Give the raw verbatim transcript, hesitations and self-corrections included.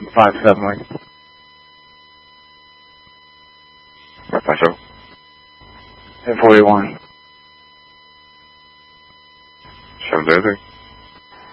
five seven Mike. five seven. ten forty-one. seven zero three.